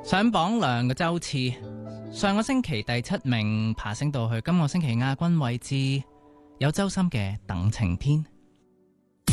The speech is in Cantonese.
上榜2個週次，上個星期第7名爬升到去今個星期亞軍位置，有周深嘅《等晴天》。